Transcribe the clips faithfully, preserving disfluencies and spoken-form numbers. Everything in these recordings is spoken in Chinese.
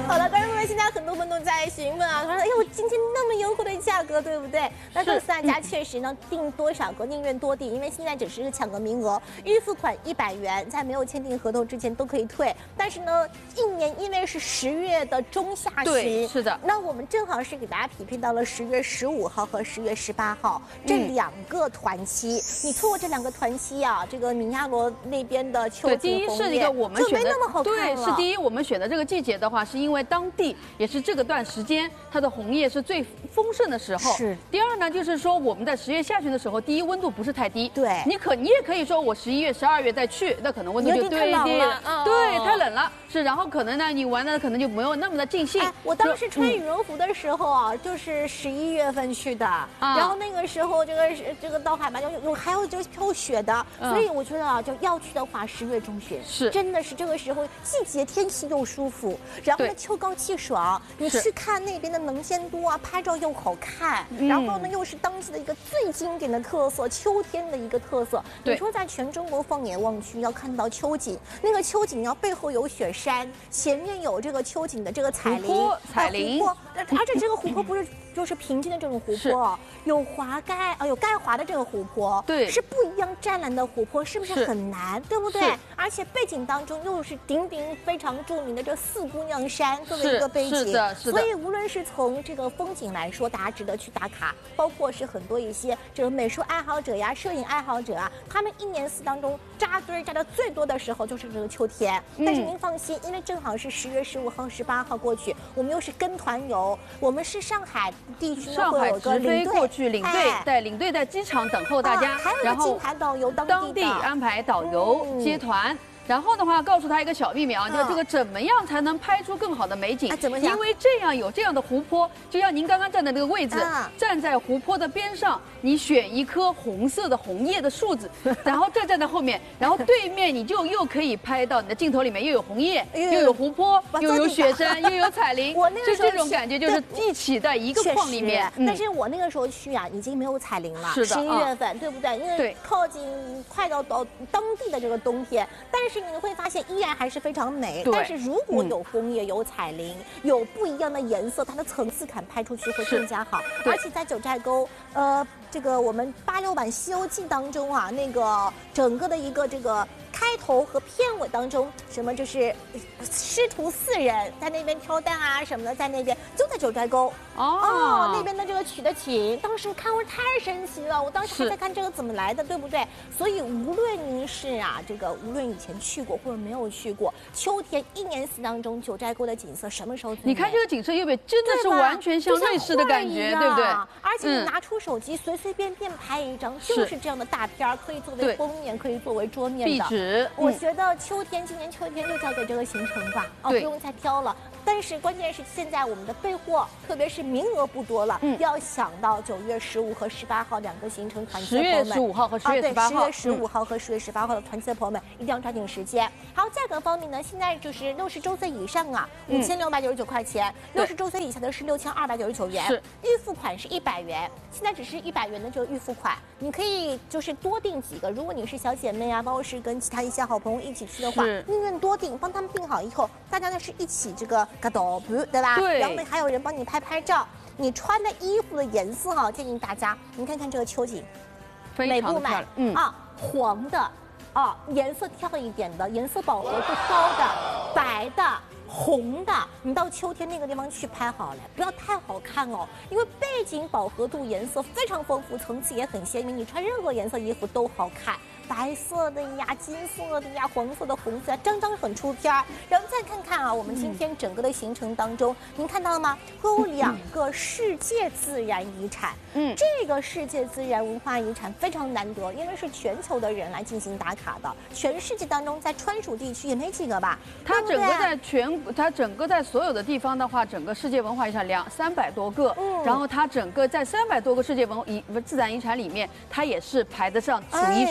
好了，观众们，现在很多朋友都在询问啊，说哎呦，今天那么优惠的价格，对不对？那这三家确实呢，订多少个宁愿多订，因为现在只是抢个名额，预付款一百元，在没有签订合同之前都可以退。但是呢，一年因为是十月的中下旬， 是的， 那我们正好是给大家匹配到了十月十五号和十月十八号这两个团期。嗯、你错过这两个团期啊，这个米亚罗那边的秋季第一是一个我们选的，对，是第一我们选的这个季节的话，是因为当地也是这个段时间它的红叶是最丰盛的时候。 是。 第二呢，就是说我们在十月下旬的时候，第一温度不是太低。 对。 你可你也可以说我十一月、十二月再去，那可能温度就对低了。 哦、 对，太冷了。是，然后可能呢，你玩的可能就没有那么的尽兴。 哎、我当时穿羽绒服的时候啊，嗯、就是十一月份去的，啊、然后那个时候这个这个到海拔有有还有就是飘雪的，嗯、所以我觉得啊，就要去的话，十月中旬是真的是这个时候季节天气又舒服，然后呢秋高气爽，你去看那边的能见度啊，拍照又好看，嗯、然后呢又是当季的一个最经典的特色，秋天的一个特色。你说在全中国放眼望去要看到秋景，那个秋景要背后有雪山，前面有这个秋景的这个彩铃， 彩铃， 湖泊，而且这个湖泊不是就是平静的这种湖泊，有滑盖啊，有盖滑的这个湖泊， 对， 是不一样湛蓝的湖泊，是不是很难，对不对？而且背景当中又是鼎鼎非常著名的这四姑娘山作为一个背景， 是的，是的。 所以无论是从这个风景来说，大家值得去打卡，包括是很多一些这个美术爱好者呀、摄影爱好者啊，他们一年四当中扎堆扎的最多的时候就是这个秋天。嗯、但是您放心，因为正好是十月十五号、十八号过去，我们又是跟团游，我们是上海地区上海直飞过去，领队在领队在机场等候大家， 啊、还有一个金牌导游当地当地安排导游、嗯、接团。然后的话，告诉他一个小秘密啊，就是这个怎么样才能拍出更好的美景？ 啊、怎么样？ 因为这样有这样的湖泊，就像您刚刚站的那个位置，啊、站在湖泊的边上，你选一棵红色的红叶的树子，然后再站在后面，然后对面你就又可以拍到你的镜头里面又有红叶，又有湖泊，又有雪山，又有彩铃。 我那个时候就这种感觉，就是一起在一个框里面。 嗯、但是我那个时候去啊，已经没有彩铃了， 是的， 十一月份，啊、对不对？因为对靠近快到到当地的这个冬天，但是你会发现。依然还是非常美，但是如果有枫叶、有彩铃、有不一样的颜色，它的层次感拍出去会更加好。而且在九寨沟，呃，这个我们八六版《西游记》当中啊，那个整个的一个这个开头和片尾当中，什么就是师徒四人在那边挑担啊什么的，在那边就在九寨沟哦, 哦，那边的这个取的景，当时看会太神奇了，我当时还在看这个怎么来的，对不对？所以无论您是啊，这个无论以前去过或者没有去过，秋天一年四当中九寨沟的景色什么时候最美？ 你看这个景色，右边真的是完全像瑞士的感觉，对不对？ 而且你拿出手机随随便便拍一张，就是这样的大片，可以作为封面，可以作为桌面的。 壁纸， 我觉得秋天，今年秋天就交给这个行程吧，哦，不用再挑了。但是关键是现在我们的备货，特别是名额不多了，嗯、要想到九月十五和十八号两个行程团期的朋友们， 十月十五号和十月十八号， 十月十五号和十月十八号的团期的朋友们，一定要抓紧时间。好，价格方面呢，现在就是六十周岁以上啊，五千六百九十九块钱；六十周岁以下的是六千二百九十九元。 是， 预付款是一百元，现在只是一百元的这个预付款，你可以就是多订几个。如果你是小姐妹啊，包括是跟其他一些好朋友一起去的话，宁愿多订，帮他们订好以后，大家呢是一起这个嘎咚，对吧？ 对。 然后呢，还有人帮你拍拍照。你穿的衣服的颜色哈、啊，建议大家，您看看这个秋景， 非常漂亮， 嗯啊，黄的，啊，颜色跳一点的，颜色饱和度高的，白的。红的，你到秋天那个地方去拍好了，不要太好看哦，因为背景饱和度颜色非常丰富，层次也很鲜明，你穿任何颜色衣服都好看。白色的呀，金色的呀，黄色的、红色，张张很出片儿。然后再看看啊，我们今天整个的行程当中，您看到了吗？会有两个世界自然遗产。嗯，这个世界自然文化遗产非常难得，因为是全球的人来进行打卡的。全世界当中，在川蜀地区也没几个吧？ 它整个在全，它整个在所有的地方的话，整个世界文化遗产两三百多个。嗯，然后它整个在三百多个世界文遗自然遗产里面，它也是排得上数一数二的。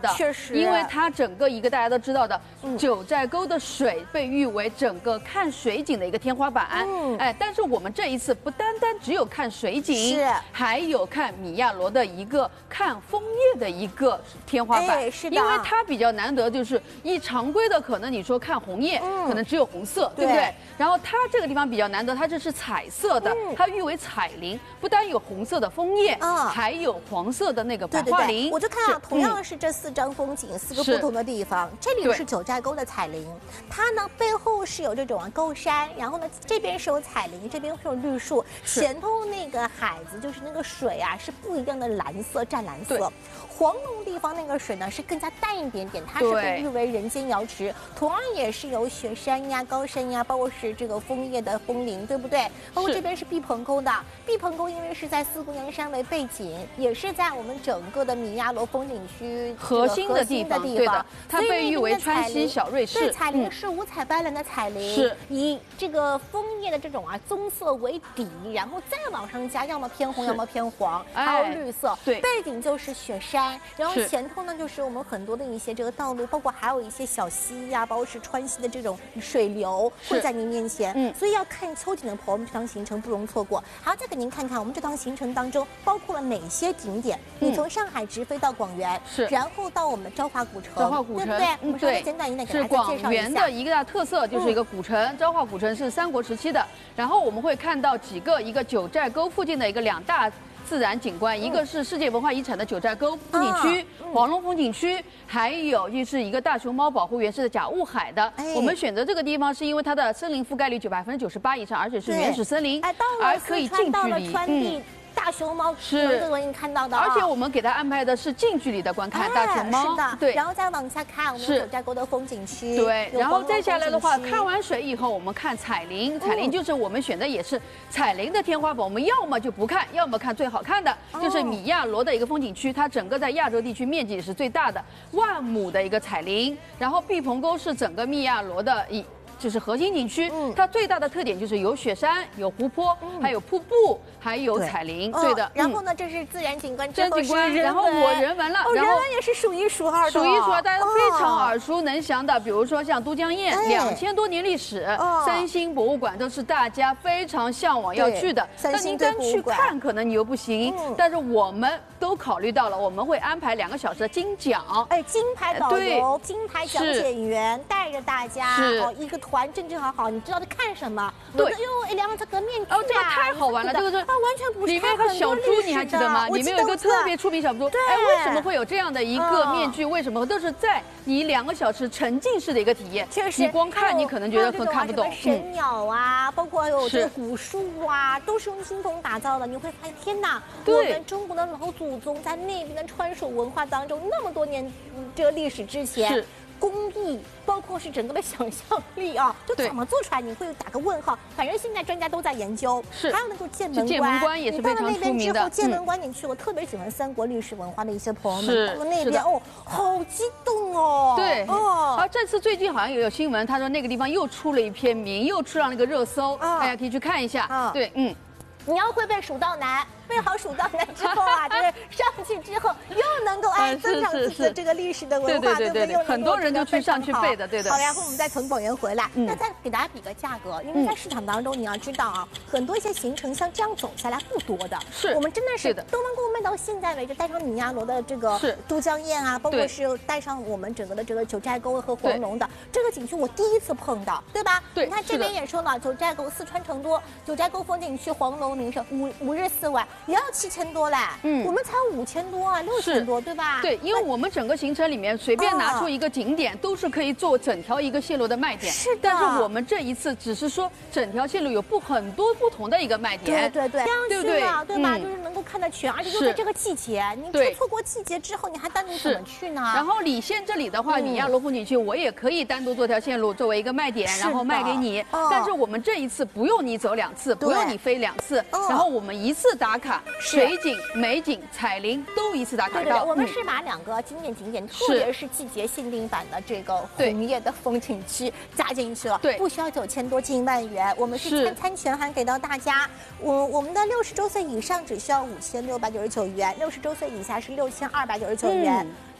的， 确实， 因为它整个一个大家都知道的， 嗯、 九寨沟的水被誉为整个看水景的一个天花板。嗯，哎，但是我们这一次不单单只有看水景， 是， 还有看米亚罗的一个看枫叶的一个天花板。 哎，是的， 因为它比较难得，就是一常规的可能你说看红叶，嗯、可能只有红色，对不对？然后它这个地方比较难得，它这是彩色的，嗯、它誉为彩林，不单有红色的枫叶，啊、还有黄色的那个白桦林。 我就看啊，同样是这四张风景，四个不同的地方。这里是九寨沟的彩林，它呢背后是有这种啊沟山，然后呢这边是有彩林，这边会有绿树，前头那个海子就是那个水啊是不一样的蓝色，湛蓝色。黄龙地方那个水呢是更加淡一点点，它是被誉为人间瑶池，同样也是有雪山呀、高山呀，包括是这个枫叶的枫林，对不对？包括这边是毕棚沟的，毕棚沟因为是在四姑娘山为背景，也是在我们整个的米亚罗风景区核心的地方，对的，它被誉为川西小瑞士。 对，彩林是五彩斑斓的彩林，是以这个枫叶的这种啊棕色为底，然后再往上加，要么偏红，要么偏黄，还有绿色。对，背景就是雪山。然后前头呢，就是我们很多的一些这个道路，包括还有一些小溪呀、啊，包括是川溪的这种水流会在您面前。嗯，所以要看秋景的朋友们，这趟行程不容错过。还要再给您看看我们这趟行程当中包括了哪些景点。嗯、你从上海直飞到广元，是，然后到我们的昭华古城， 昭华古城， 对不对？我们稍微简短一点给大家介绍一下。 是广元的一个大特色，就是一个古城，嗯、昭华古城是三国时期的。然后我们会看到几个，一个九寨沟附近的一个两大自然景观，一个是世界文化遗产的九寨沟风景区、黄龙风景区，还有就是一个大熊猫保护园是的甲雾海的。我们选择这个地方是因为它的森林覆盖率就百分之九十八以上，而且是原始森林，而可以近距离。嗯。 大熊猫是这个你看到的， 而且我们给它安排的是近距离的观看大熊猫， 是的， 对。 然后再往下看我们九寨沟的风景区， 对。然后再下来的话，看完水以后，我们看彩林，彩林就是我们选的也是彩林的天花板，我们要么就不看，要么看最好看的，就是米亚罗的一个风景区，它整个在亚洲地区面积也是最大的，万亩的一个彩林。然后毕棚沟是整个米亚罗的一。就是核心景区，嗯、它最大的特点就是有雪山、有湖泊，嗯、还有瀑布，还有彩林，对, 对的、哦。 然后呢，这是自然景观， 自然景观，然后我人文了， 哦、 然后人文也是数一数二的， 数一数二，大家都非常耳熟能详的，哦、比如说像都江堰，两千多年历史，哦、三星博物馆都是大家非常向往要去的。但您单去看可能你又不行，嗯、但是我们都考虑到了，我们会安排两个小时的金讲， 哎，金牌导游、金牌讲解员带着大家，哦，一个团正正好好。你知道在看什么？对，哟，哎，量这个面具啊， 哦，这个太好玩了，这个是啊，完全不是。 里面有个小猪，你还记得吗？里面有一个特别出名小猪。对，哎，为什么会有这样的一个面具？为什么都是在你两个小时沉浸式的一个体验？ 确实， 你光看你可能觉得很看不懂。 神鸟啊，包括有这个古树啊，都是用青铜打造的。你会发现，天哪，我们中国的老祖宗在那边的川蜀文化当中，那么多年这个历史之前。是。工艺，包括是整个的想象力啊，就怎么做出来，你会打个问号。反正现在专家都在研究。是，还有那个剑门关， 剑门关也是非常出名的。 你到了那边之后，剑门关你去，我特别喜欢三国历史文化的一些朋友们，到了那边哦，好激动哦。 对，哦。而这次最近好像也有新闻，他说那个地方又出了一篇名，又出了那个热搜，大家可以去看一下。对，嗯。 你要会背蜀道难，背好蜀道难之后啊，就是上去之后又能够哎增长自己的这个历史的文化，对不对？ 很多人都去上去背的，对的。 好，然后我们再从广元回来，那再给大家比个价格，因为在市场当中你要知道啊，很多一些行程像这样走下来不多的，是我们真的是都能够卖到现在为止，带上米亚罗的这个都江堰啊，包括是带上我们整个的这个九寨沟和黄龙的这个景区，我第一次碰到，对吧？对，你看这边也说了，九寨沟、四川成都、九寨沟风景区、黄龙。名胜五五日四晚也要七千多嘞，嗯，我们才五千多啊，六千多，对吧？ 对，因为我们整个行程里面随便拿出一个景点，都是可以做整条一个线路的卖点。 是的， 但是我们这一次只是说整条线路有不很多不同的一个卖点， 对对对， 对不对？ 对吧？就是能够看得全，而且又在这个季节，你这错过季节之后，你还单独怎么去呢？ 然后礼县这里的话，米亚罗风景区我也可以单独做条线路作为一个卖点，然后卖给你。但是我们这一次不用你走两次，不用你飞两次，然后我们一次打卡，水景、美景、彩林都一次打卡到。 对对对，我们是把两个经典景点，特别是季节限定版的这个红叶的风景区加进去了，对，不需要九千多近万元，我们是参参全函给到大家。我我们的六十周岁以上只需要五千六百九十九元，六十周岁以下是六千二百九十九元。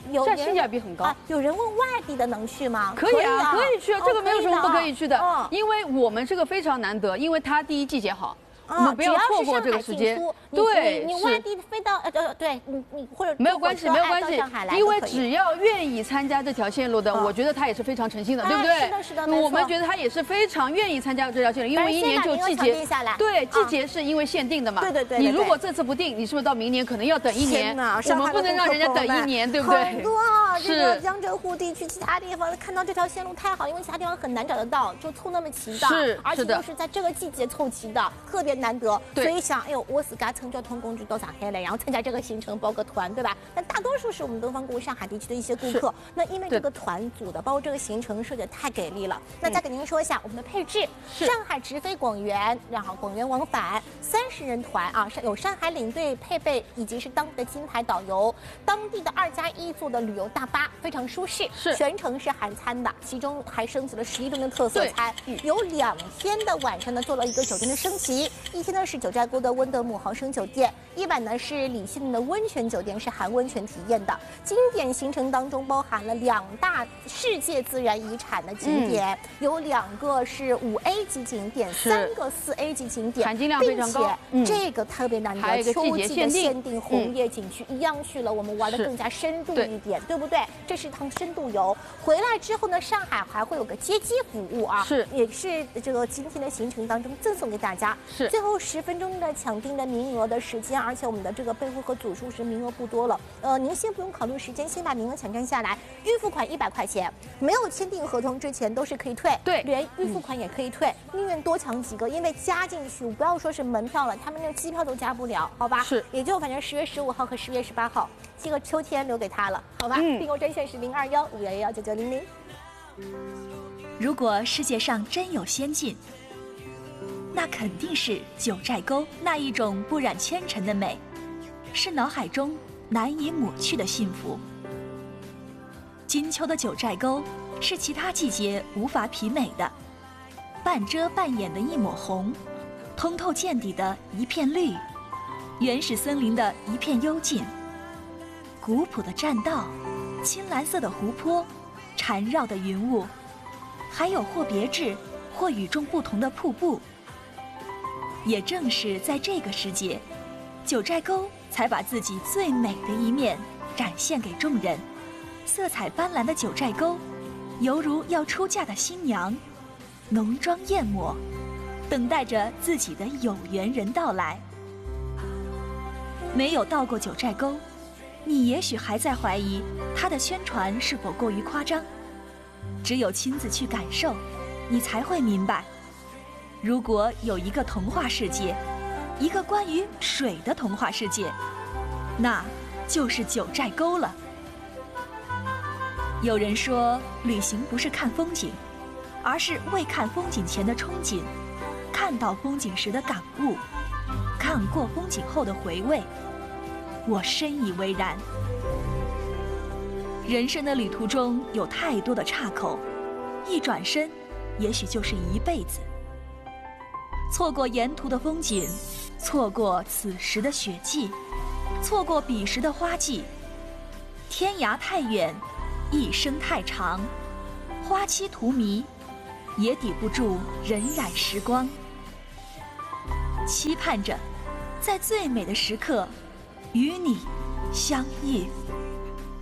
有这性价比很高、啊。 有人问外地的能去吗？ 可以啊，可以去啊，这个没有什么不可以去的， 哦、 因为我们这个非常难得，因为它第一季节好。我们不要错过这个时间。 对，你外地飞到呃呃，对你你或者没有关系，没有关系，因为只要愿意参加这条线路的，我觉得他也是非常诚心的，对不对？ 是的，是的， 我们觉得他也是非常愿意参加这条线路，因为一年就季节，对，季节是因为限定的嘛。 对对对。 你如果这次不定，你是不是到明年可能要等一年？我们不能让人家等一年，对不对？ 很多啊，这个江浙沪地区其他地方看到这条线路太好，因为其他地方很难找得到，就凑那么齐的， 是， 而且又是在这个季节凑齐的，特别难得。 对。 所以想，哎呦，我自家乘交通工具到上海来，然后参加这个行程，包个团，对吧？但大多数是我们东方顾上海地区的一些顾客。那因为这个团组的，包括这个行程设计太给力了。那再给您说一下我们的配置：上海直飞广元，然后广元往返，三十人团啊，有上海领队配备，以及是当地的金牌导游，当地的二加一座的旅游大巴，非常舒适。 是， 全程是含餐的，其中还升级了十一顿的特色餐。有两天的晚上呢，做了一个酒店的升级，一天呢是九寨沟的温德姆豪生酒店，一晚呢是李信的温泉酒店，是含温泉体验的。经典行程当中包含了两大世界自然遗产的景点，嗯、有两个是五 A 级景点，三个四 A 级景点， 含金量非常高。 并且这个特别难得， 还有一个季节限定， 限定红叶景区、嗯、一样去了，我们玩的更加深度一点， 对, 对不对？这是一趟深度游。回来之后呢，上海还会有个接机服务啊， 是， 也是这个今天的行程当中赠送给大家。 是， 最后十分钟的抢定的名额的时间，而且我们的这个备货和组数是名额不多了。呃，您先不用考虑时间，先把名额抢占下来。预付款一百块钱，没有签订合同之前都是可以退， 对， 连预付款也可以退，宁愿多抢几个，因为加进去，不要说是门票了，他们那个机票都加不了，好吧？ 是， 也就反正十月十五号和十月十八号，这个秋天留给他了，好吧？ 嗯， 订购专线是零二幺五幺幺九九零零。 如果世界上真有仙境，那肯定是九寨沟那一种不染纤尘的美，是脑海中难以抹去的幸福。金秋的九寨沟是其他季节无法媲美的，半遮半掩的一抹红，通透见底的一片绿，原始森林的一片幽静，古朴的栈道，青蓝色的湖泊，缠绕的云雾，还有或别致或与众不同的瀑布。也正是在这个时节，九寨沟才把自己最美的一面展现给众人。色彩斑斓的九寨沟，犹如要出嫁的新娘，浓妆艳抹，等待着自己的有缘人到来。没有到过九寨沟，你也许还在怀疑它的宣传是否过于夸张。只有亲自去感受，你才会明白，如果有一个童话世界，一个关于水的童话世界，那就是九寨沟了。有人说，旅行不是看风景，而是未看风景前的憧憬，看到风景时的感悟，看过风景后的回味。我深以为然。人生的旅途中有太多的岔口，一转身，也许就是一辈子。错过沿途的风景，错过此时的雪霁，错过彼时的花季。天涯太远，一生太长，花期荼蘼，也抵不住荏苒时光。期盼着，在最美的时刻，与你相遇。